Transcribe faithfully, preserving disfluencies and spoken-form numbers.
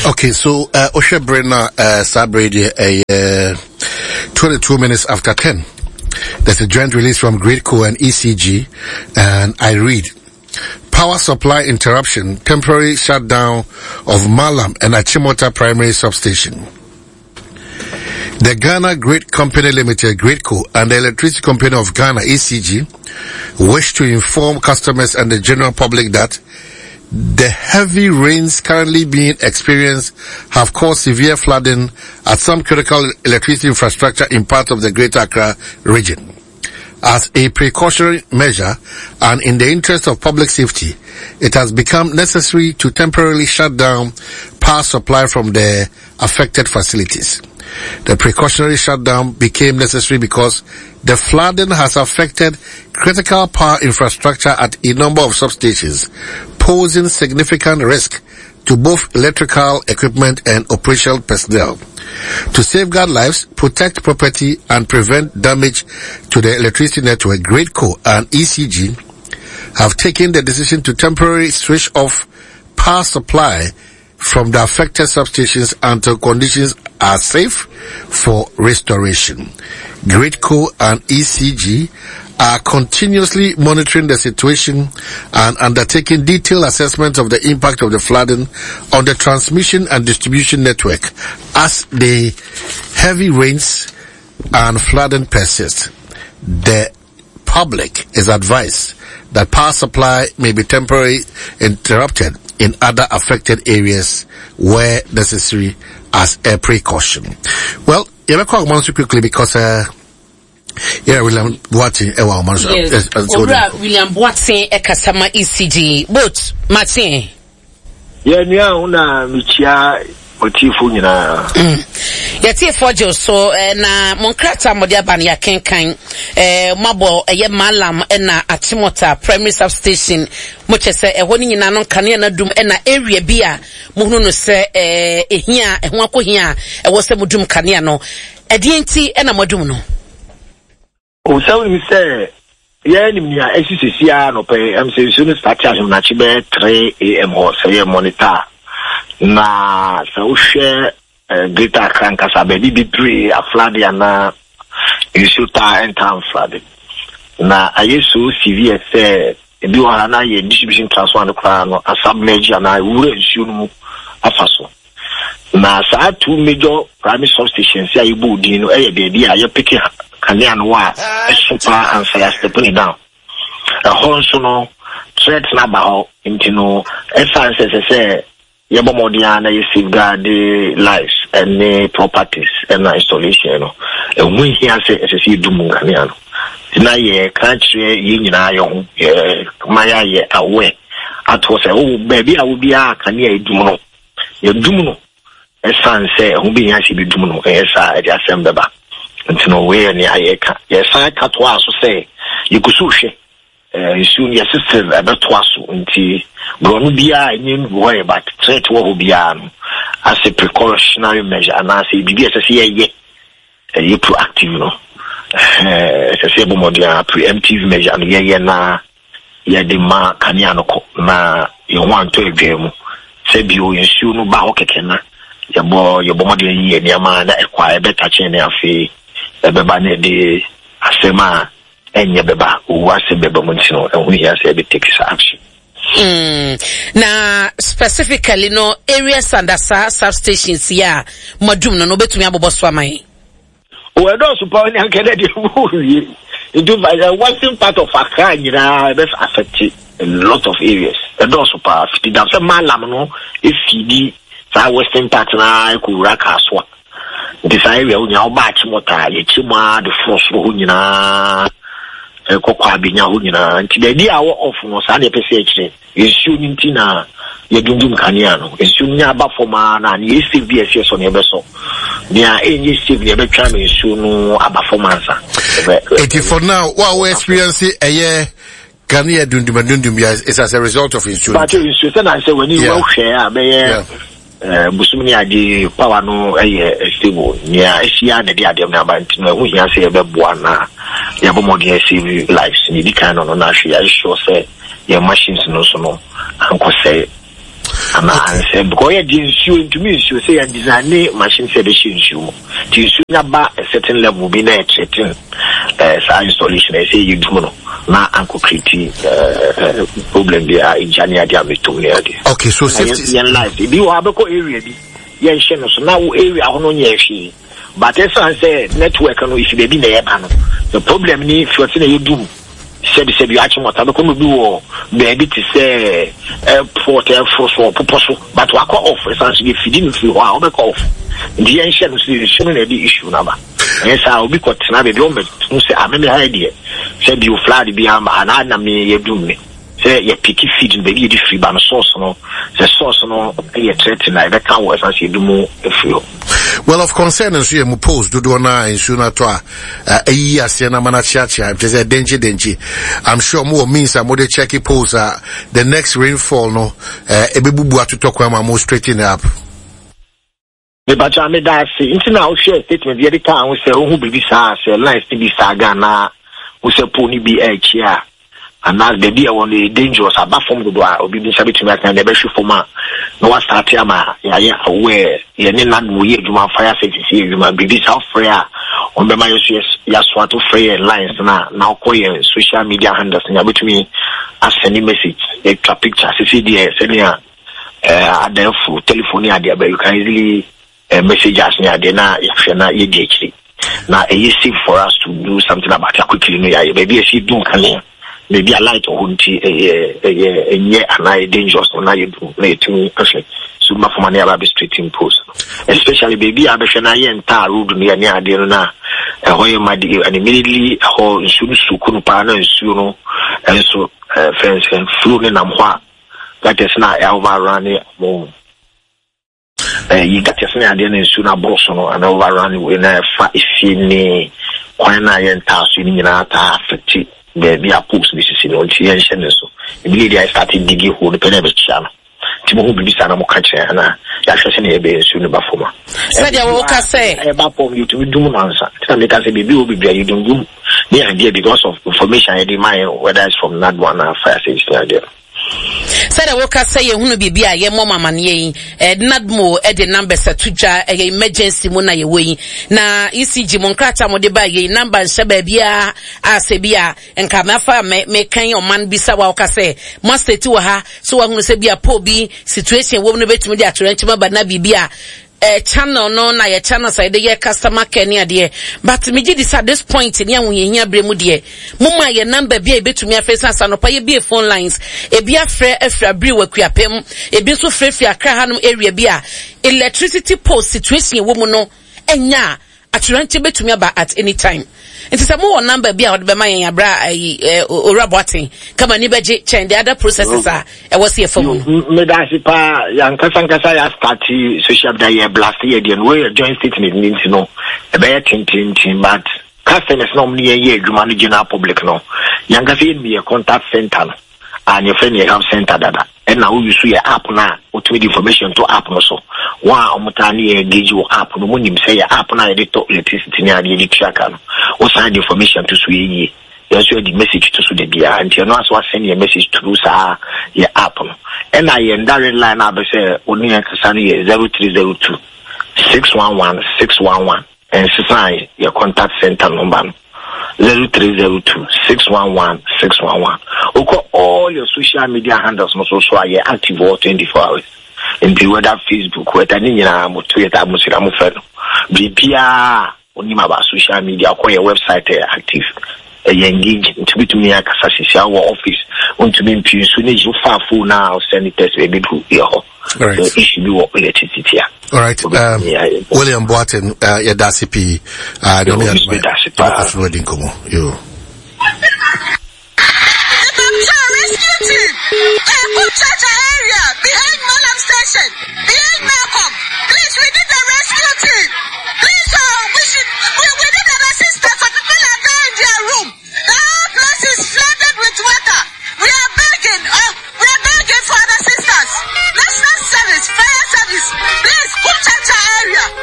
Okay, so uh Osha Brenna uh Sabrady uh twenty-two minutes after ten. There's a joint release from Gridco and E C G, and I read: power supply interruption, temporary shutdown of Malam and Achimota primary substation. The Ghana Grid Company Limited, Gridco, and the Electricity Company of Ghana, E C G, wish to inform customers and the general public that the heavy rains currently being experienced have caused severe flooding at some critical electricity infrastructure in parts of the Greater Accra region. As a precautionary measure and in the interest of public safety, it has become necessary to temporarily shut down power supply from the affected facilities. The precautionary shutdown became necessary because the flooding has affected critical power infrastructure at a number of substations, posing significant risk to both electrical equipment and operational personnel. To safeguard lives, protect property, and prevent damage to the electricity network, Gridco and E C G have taken the decision to temporarily switch off power supply from the affected substations until conditions are safe for restoration. Gridco and E C G are continuously monitoring the situation and undertaking detailed assessment of the impact of the flooding on the transmission and distribution network as the heavy rains and flooding persist. The public is advised that power supply may be temporarily interrupted in other affected areas where necessary as a precaution. Well, you may call Mansu quickly because uh yeah, William Boateng ewa Mansu. Yes, William Boateng e customer E C G. But Martin. Yeah, nia una michia otifu nyina. Yati fojo so na monkrata modia ban ya kenkan eh mabo eye Malam na Achimota primary substation mo chese ehwo ni nyina no kane na dum na area bi a mo hunu no se eh ehia ehwo akohia ewo se modum kane no edienti na modum no o sawu mi se ye ni mia esisisia no pe am se so no start as na chibe three a m ho se ye monitor na so share Greater Accra Kasabe di three a flood na Insuta and town flooded. Na ayesu severe say ebi wa na ye distribution transfer no kra no asab major na wure nsu no afaso. Na sa two major primary substations ya ibu di no e de bi aye pick kania no wa super and say stepping down. A honso no threat na ba ho intino essence say yebo modia na ye safeguard the lives and the properties and the installation no e hu hia se esesi dumu kania no na ye country ye nyina yo ye maya ye aware ato se o baby a wo bia kania edumu no ye dumu no essence say hu bi hia se bi dumu no e sa e dia sem beba ntino we ni ayeka ye sa ka to aso say ye kusu hwe eh soon your system about twaso nti gronu bia nyin worry about threat wo bia no as a precautionary measure and as a bibi as say ye ye proactive no eh say bo modia preemptive measure no ye ye na ye de ma kania no ko na ye want to edwemu say bio yensu no ba ho keke na ye bo ye bo modia ye ne ma na ekwa e beta chen na afi e beba na de asema enye beba uwase beba montino and we has a take action. Mm. Na specifically no areas and asa substations ya modum no no betumi abobo so amai. We don't suppose any can dey do by the western part of Accra nyina be affected a lot of areas. We don't suppose fifty down say Malam no e fidi sa western part na Akura Kaswa. This area unya oba Achimota ye chima the force ho nyina kokwa binya ho nyina nti de dia wo off no sa na pese akire yesu nti na ye dundum kania no yesu nya ba foma na ye save bi ese so na ebe so nia enye save ne be twa me yesu no aba foma nsa eti for now what we experience eye kania dundum dundum is as a result of yesu but yesu say na say when you wo hwe a be ye eh busumni ade power no eye stable nia ehia na de ade na ba nti no hu hia say e be boa na ya bo modern save lives ni di kan no na hwe ya sure say your machines no so no anko say And I said, because I didn't show into me, she say, and design machine said the shoe. To soon about a certain level, be there, certain uh, installation. I say, you do know. Now, Uncle Criti, uh, problem there in January, I'm to me. Okay, so safety and life. If you have a area, yes, so now area, I don't know. But as I said, network, if you be near the problem is, if you do. Said the said you actually want to come do baby to say airport air force or proposal, but what off essentially if you didn't feel wow back off the ancient is showing the issue number. Yes, I'll be caught now. The government who say I'm in the idea said you fly the behind and I me you do me say you picky feed baby the free ban source no the source no you threaten like that can work as you do more if you. Well, of concern and see mu post do do na in sooner to a year siena mana chacha just a danger danger. I'm sure more means I'm more check it post uh, the next rainfall no uh ebebubu atu tokwa mo straighten up. Me ba cha me da see into now share statement the time we say who be sa say life be saga na we say pony be e chia. And now the be one the dangerous about from the door obi bi sabi to me kan the be show for ma no wa start ya ma ya ya aware ye ne land wo ye djuma fire safety see djuma bi bi south prayer on be ma yes ya swat to free lines na na ko ye social media handles nya betumi as any message a picture see there send ya eh adenfu telephone ya there you can easily uh, message us nya there na ya hwe na ye di akiri na e easy for us to do something about it quickly no ya baby she do kan maybe a light or hunty a a year and I dangerous or now you do to me actually so my for money about straight in post especially baby I be na yen ta road near near there na a hoy my and immediately ho nsu su kunu pa na nsu no and so fence and flow in am hwa that is na overrun mo eh you got your na there nsu na boss no and overrun we na fa ifini kwan na yen ta so ni na ta affect baby a post this is no yen so immediately I started digging hole the penny channel timo hu bibi sana mo ka kire na ya hwese na ebe nsu ne ba foma said ya wo ka say e ba pom you to do no answer tell me ka say baby obi bia you don't do the idea because of information I demand whether it's from that one or fire safety idea said I woka say ye hunu bibi a ye mama man ye eh nadmo e de number setudwa e emergency mu na ye we na E C G mon krata mo de ba ye number nse ba bia ase bia enka mafa me me kan o man bisa wa woka say master ti wa ha so wa hunu se bia po bi situation wo no betumi de atoranchima ba na bibi a eh channel no na ye channel side ye customer care ni ade but me gidi at this point ni anwo ye hia bre mu de mumma ye number bia e betumi afesa sanopa ye bia phone lines e bia frɛ afra bre wakuapem e bi so frɛ fi akra hanum area bia electricity post situation wo mu no enya aturanche betumi aba at any time nti se mo number bia od be ma yen abra oraboatin kama ni beje chen the other processes are e was here for mu me da si pa yan kasa kasa ya start social media blast here the way joint statement means no e be tin tin tin but customers no me ye adwuma no general public no yan kasa yen be contact center no and your friend help center dada and now you see your app na ultimate information to app no so wa omutani engage your app no munim say your app na dey to electricity na dey tracker no o send information to so yi you show the message to so dey bia and you know as what send your message through sa your app no and I end direct line na be say oni akasa no zero three zero two six one one six one one and say your contact center number no zero three zero two six one one six one one. Okay, all your social media handles must also are active all twenty-four hours. In the whether Facebook, whether Nina, Twitter, Muslim, B P R, only about social media, or your website active. Engage to be to me a our office, want to be in soon as you far full now, send it as baby to your right. So it should be what electricity here. All right, um, William Boaten, uh, your Dasipi, uh, don't know my wedding come on, you. The